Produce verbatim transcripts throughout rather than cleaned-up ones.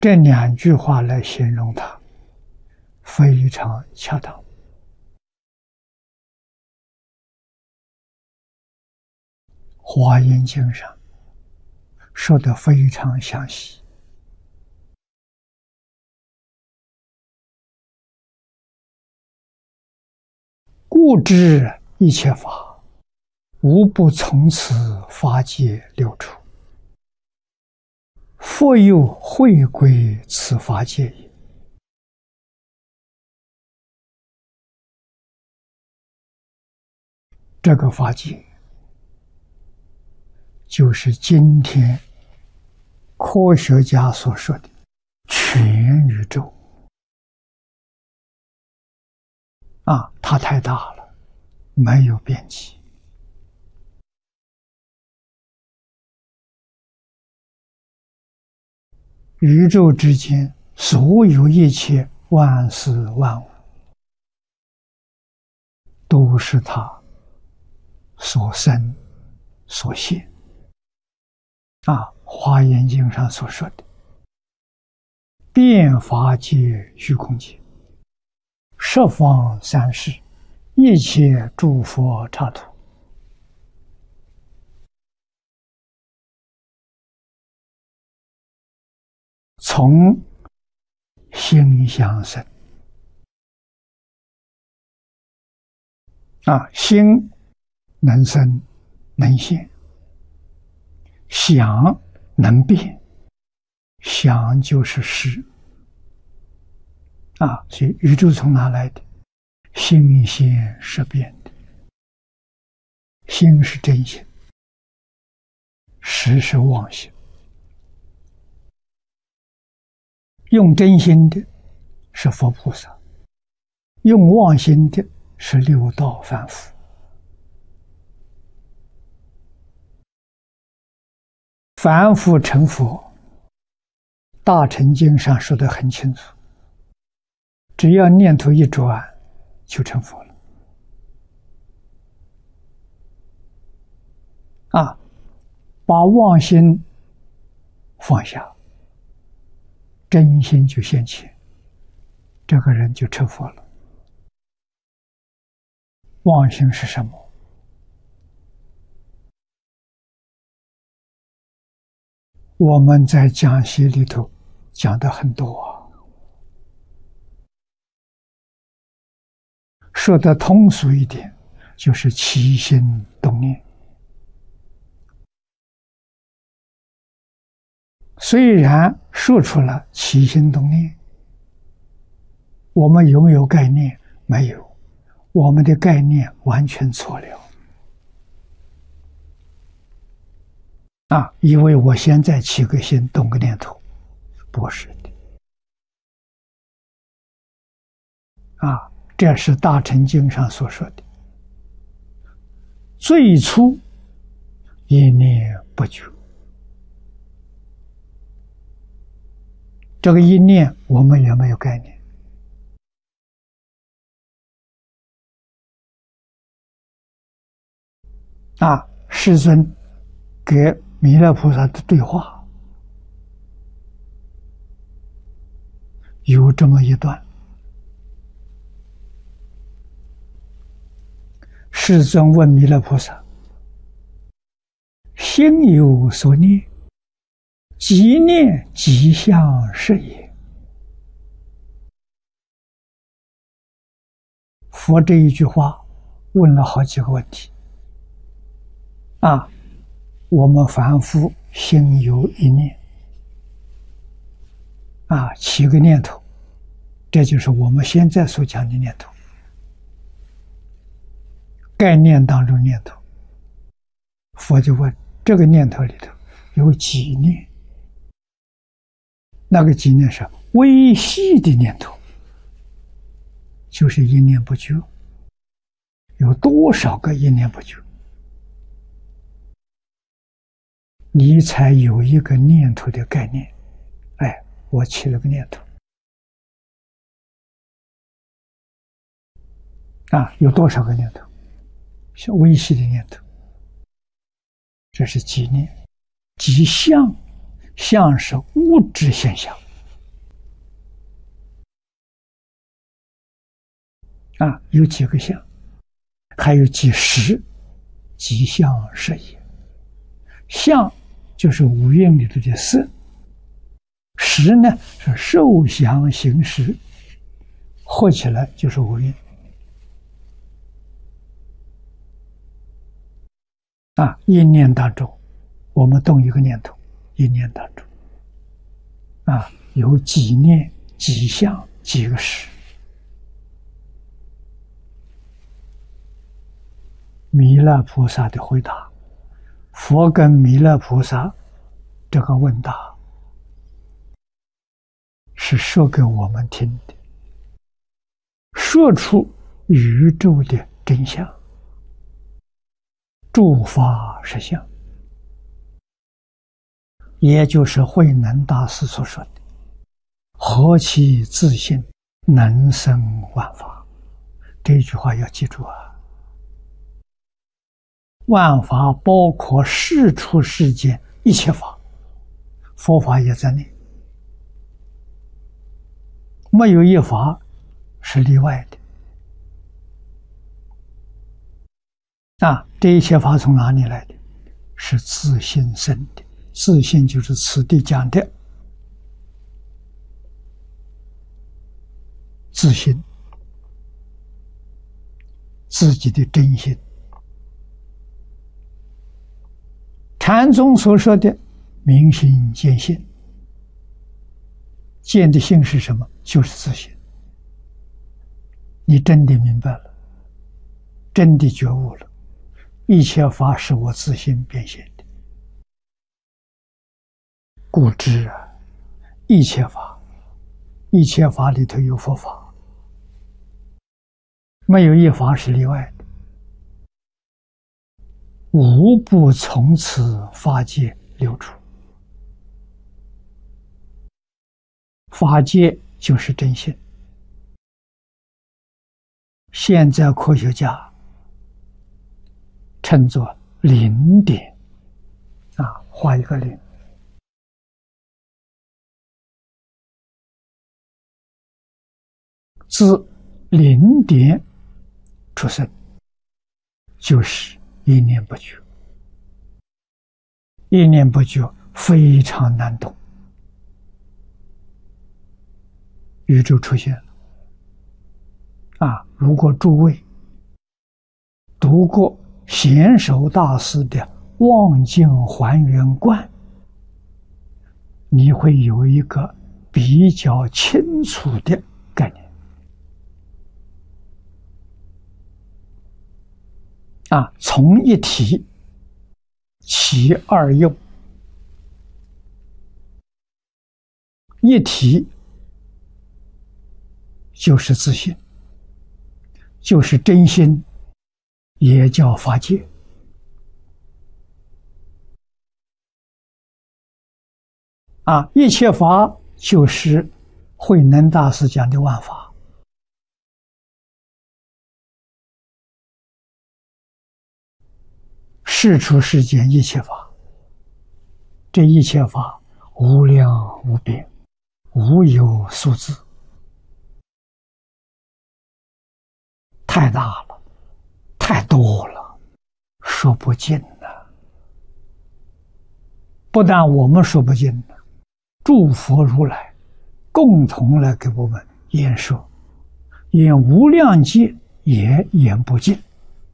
这两句话来形容它，非常恰当。华严经上说得非常详细。故知一切法，无不从此法界流出，复又回归此法界也。这个法界就是今天科学家所说的全宇宙啊，它太大了，没有边际。宇宙之间所有一切万事万物，都是它所生所现。啊，《华严经》上所说的遍法界虚空界，十方三世一切诸佛刹土，从心相生。啊，心能生能现，想能变，想就是识。啊，所以宇宙从哪来的？心现识变的。心是真心，识是妄心。用真心的是佛菩萨，用妄心的是六道凡夫。凡夫成佛，大乘经上说得很清楚，只要念头一转就成佛了。啊，把妄心放下，真心就现前，这个人就成佛了。妄心是什么？我们在讲习里头讲的很多啊，说的通俗一点，就是起心动念。虽然说出了起心动念，我们有没有概念？没有，我们的概念完全错了。啊，以为我现在起个心动个念头，不是的。啊，这是大乘经上所说的，最初一念不觉。这个一念我们也没有概念。啊，世尊给弥勒菩萨的对话有这么一段，世尊问弥勒菩萨：心有所念，即念即相是也。佛这一句话问了好几个问题。啊，我们凡夫心有一念，啊，起个念头，这就是我们现在所讲的念头。概念当中念头，佛就问这个念头里头有几念？那个几念是微细的念头，就是一念不觉。有多少个一念不觉？你才有一个念头的概念。哎，我起了个念头啊，有多少个念头？是微细的念头，这是即念。即相，相是物质现象， 啊，有几个相，还有几十，几相是也。相就是五蕴里头的色，识呢是受想行识，合起来就是五蕴。啊，一念当中，我们动一个念头，一念当中，啊，有几念、几相、几个识。弥勒菩萨的回答，佛跟弥勒菩萨这个问答是说给我们听的，说出宇宙的真相，诸法实相，也就是慧能大师所说的何其自信，能生万法。这句话要记住啊！万法包括世出世间一切法，佛法也在内，没有一法是例外的。啊，这一切法从哪里来的？是自信生的。自信就是此地讲的自信，自己的真心。禅宗所说的明心见性，见的性是什么？就是自信。你真的明白了，真的觉悟了，一切法是我自心变现的。故知啊，一切法，一切法里头有佛法，没有一法是例外的。无不从此法界流出，法界就是真性。现在科学家称作零点，啊，画一个零，自零点出生，就是一念不觉。一念不觉非常难懂，宇宙出现了。啊，如果诸位读过贤首大师的《望境还原观》，你会有一个比较清楚的概念。啊，从一体其二用，一体就是自信，就是真心，也叫法界。啊，一切法就是慧能大师讲的万法。世出世间一切法，这一切法无量无边，无有数字，太大了，太多了，说不尽了。不但我们说不尽了，诸佛如来共同来给我们演说，演无量界也演不尽。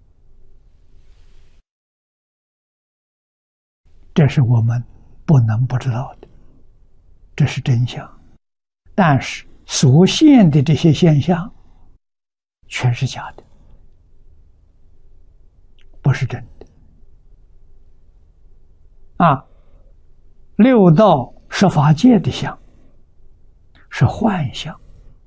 这是我们不能不知道的，这是真相。但是所现的这些现象全是假的，不是真的。啊，六道十法界的相是幻象，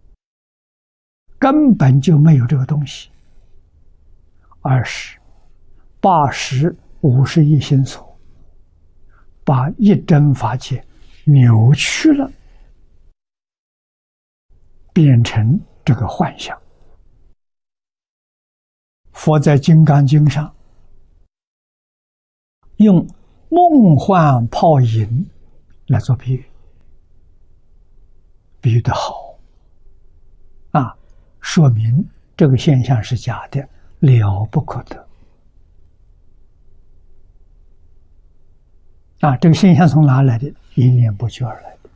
根本就没有这个东西。二十、八十、五十一心所把一真法界扭曲了，变成这个幻象。佛在《金刚经》上用梦幻泡影来做比喻，比喻的好啊，说明这个现象是假的，了不可得。啊，这个现象从哪来的？一念不觉而来的。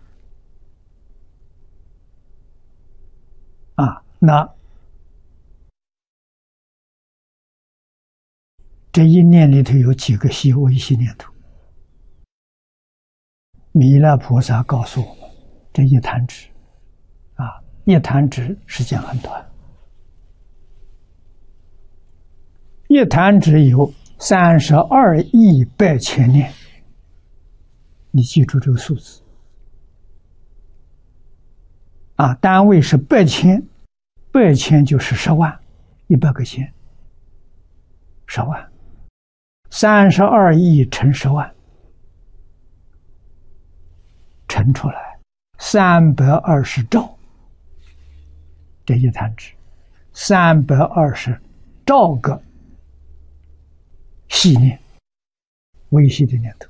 啊，那这一念里头有几个细微细念头？弥勒菩萨告诉我们，这一弹指，啊，一弹指时间很短，一弹指有三十二亿百千年，你记住这个数字。啊，单位是百千，百千就是十万，一百个千，十万，三十二亿乘十万，乘出来三百二十兆，这一弹指，三百二十兆个细念，微细的念头。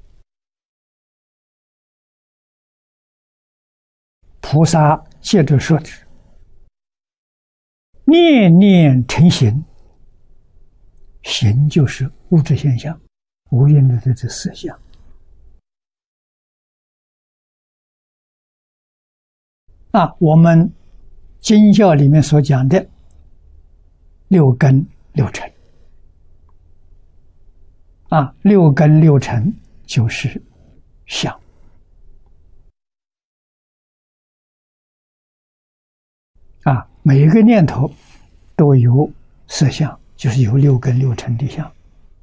菩萨接着说的，念念成形，形就是物质现象，无因的这思想。啊，我们经教里面所讲的六根六尘，啊，六根六尘就是相。啊，每一个念头都有色相，就是有六根六尘的相。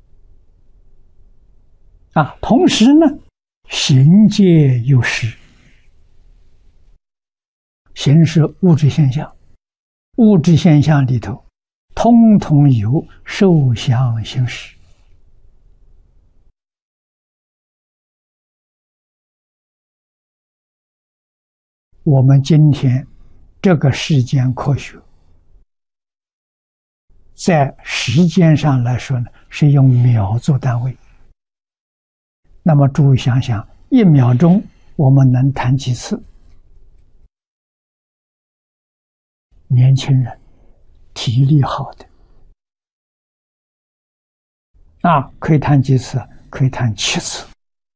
啊，同时呢，形界有识，形是物质现象，物质现象里头，通通有受想行识。我们今天这个世间科学，在时间上来说呢，是用秒做单位。那么诸位想想，一秒钟我们能弹几次？年轻人，体力好的，啊，可以弹几次？可以弹七次。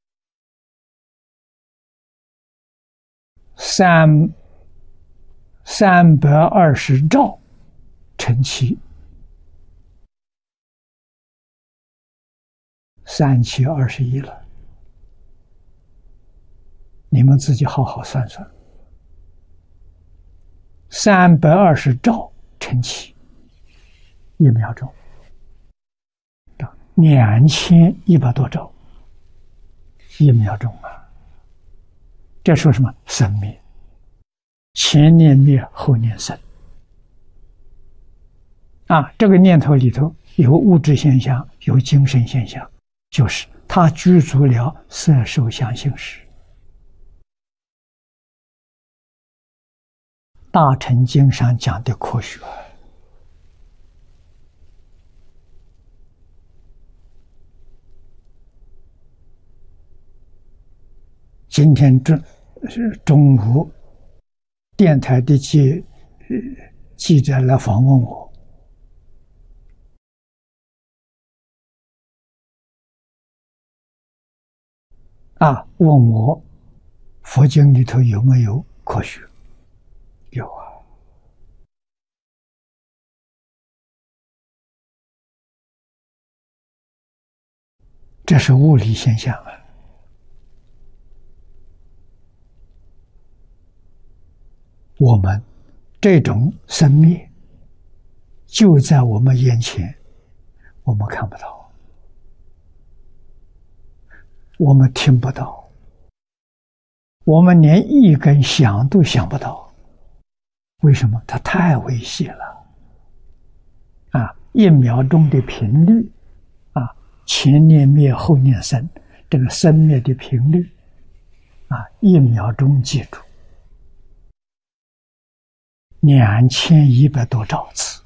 三三百二十兆乘七，三七二十一了。你们自己好好算算，三百二十兆乘七，一秒钟，两千一百多兆，一秒钟啊！这说什么？生灭。前念灭，后念生。啊，这个念头里头有物质现象，有精神现象，就是它具足了色受想行识。大乘经上讲的科学，今天中中午。电台的记记者来访问我，啊，问我佛经里头有没有科学？有啊，这是物理现象啊。我们这种生灭就在我们眼前，我们看不到，我们听不到，我们连一根想都想不到。为什么？它太微细了啊！一秒钟的频率啊，前念灭后念生，这个生灭的频率啊，一秒钟记住两千一百多兆次。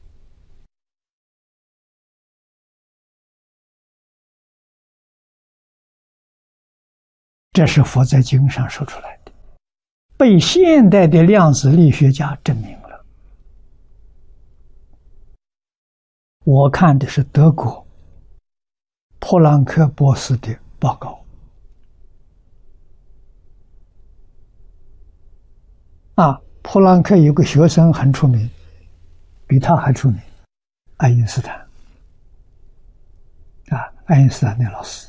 这是佛在经上说出来的，被现代的量子力学家证明了。 我看的是德国普朗克博士的报告。啊，普朗克有个学生很出名，比他还出名，爱因斯坦。啊，爱因斯坦的老师，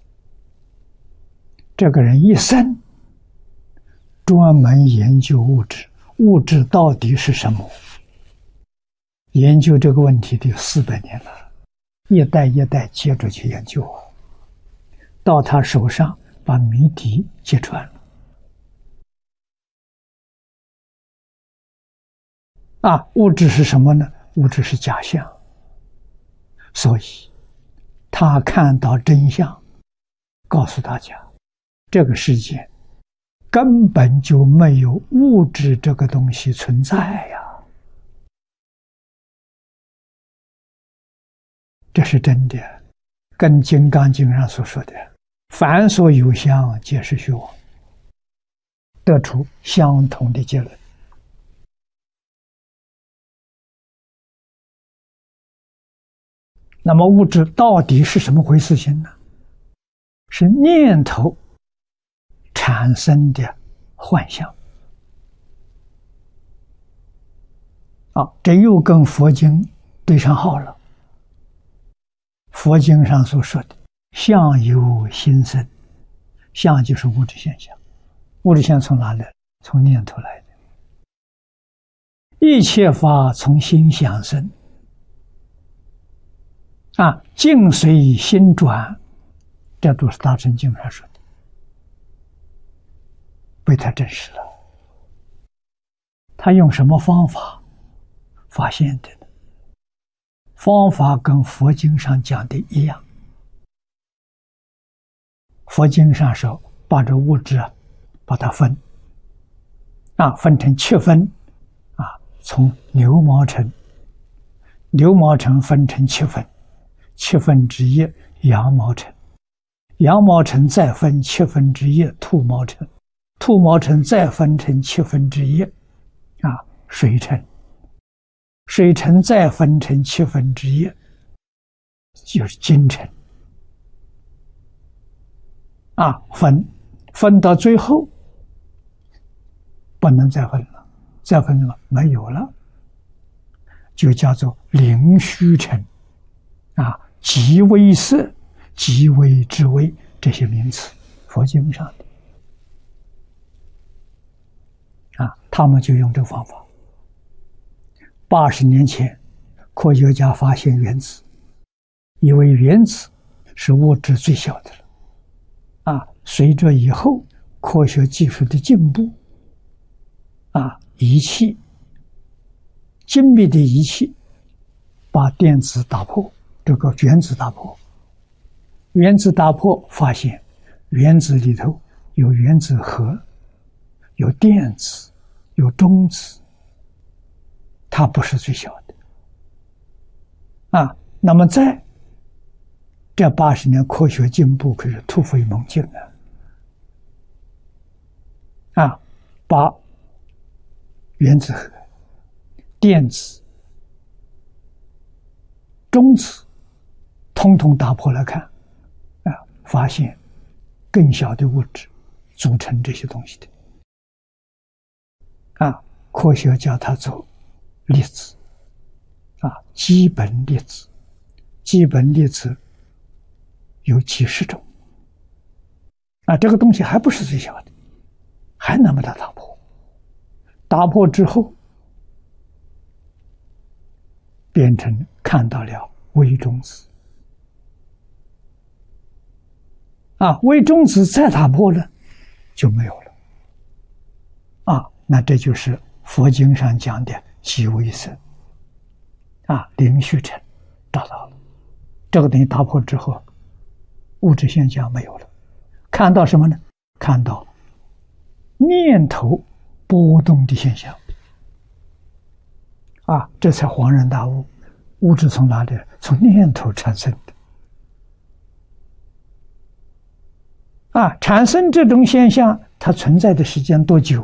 这个人一生专门研究物质，物质到底是什么？研究这个问题得四百年了，一代一代接着去研究啊，到他手上把谜底揭穿了。啊，物质是什么呢？物质是假象，所以他看到真相，告诉大家，这个世界根本就没有物质这个东西存在呀。这是真的，跟《金刚经》上所说的“凡所有相，皆是虚妄”，得出相同的结论。那么物质到底是什么回事情呢？是念头产生的幻象。啊，这又跟佛经对上号了。佛经上所说的相由心生，相就是物质现象，物质现象从哪来？从念头来的。一切法从心想生。啊，境随心转，这都是大乘经上说的，被他证实了。他用什么方法发现的呢？方法跟佛经上讲的一样。佛经上说，把这物质啊，把它分，啊，分成七分，啊，从牛毛尘，牛毛尘分成七分。七分之一羊毛尘，羊毛尘再分七分之一兔毛尘，兔毛尘再分成七分之一啊水尘，水尘再分成七分之一就是金尘啊，分分到最后不能再分了，再分了没有了，就叫做灵虚尘啊，极微色、极微之微，这些名词，佛经上的啊，他们就用这个方法。八十年前，科学家发现原子，以为原子是物质最小的了。啊，随着以后科学技术的进步，啊，仪器精密的仪器把电子打破。这个原子打破，原子打破，发现原子里头有原子核，有电子，有中子，它不是最小的。啊，那么在这八十年科学进步可是突飞猛进的，啊，把原子核、电子、中子统统打破来看，啊，发现更小的物质组成这些东西的，啊，科学叫它做粒子，啊，基本粒子，基本粒子有几十种，啊，这个东西还不是最小的，还能把它打破，打破之后，变成看到了微中子。啊，微中子再打破了，就没有了。啊，那这就是佛经上讲的极微色。啊，灵虚尘找到了，这个东西打破之后，物质现象没有了，看到什么呢？看到念头波动的现象。啊，这才恍然大悟，物质从哪里？从念头产生的。啊，产生这种现象，它存在的时间多久？